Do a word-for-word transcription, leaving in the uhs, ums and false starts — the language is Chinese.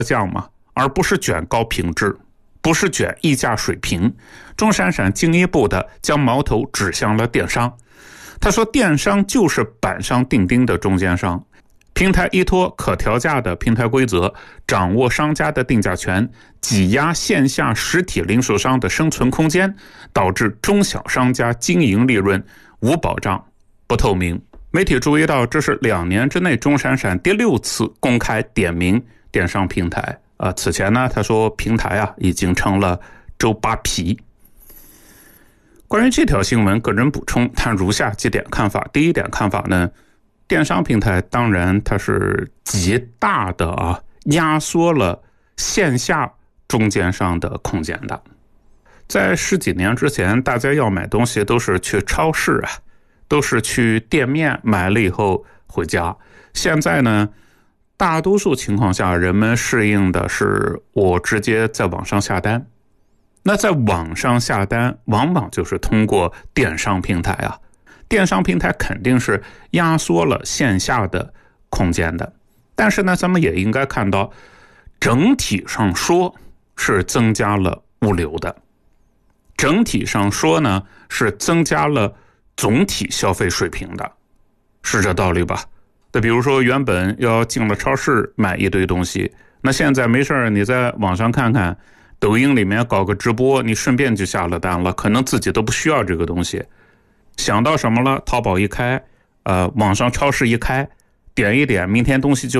降嘛，而不是卷高品质，不是卷溢价水平。钟闪闪进一步的将矛头指向了电商。他说电商就是板上钉钉的中间商，平台依托可调价的平台规则，掌握商家的定价权，挤压线下实体零售商的生存空间，导致中小商家经营利润无保障、不透明。媒体注意到，这是两年之内钟闪闪第六次公开点名电商平台。呃，此前呢，他说平台啊已经成了周扒皮。关于这条新闻，个人补充他如下几点看法。第一点看法呢，电商平台当然它是极大的啊压缩了线下中间商的空间的。在十几年之前，大家要买东西都是去超市啊，都是去店面买了以后回家。现在呢，大多数情况下人们适应的是我直接在网上下单。那在网上下单往往就是通过电商平台啊，电商平台肯定是压缩了线下的空间的。但是呢，咱们也应该看到，整体上说是增加了物流的，整体上说呢是增加了总体消费水平的，是这道理吧？那比如说原本要进了超市买一堆东西，那现在没事你在网上看看，抖音里面搞个直播，你顺便就下了单了，可能自己都不需要这个东西。想到什么了，淘宝一开，呃，网上超市一开，点一点，明天东西就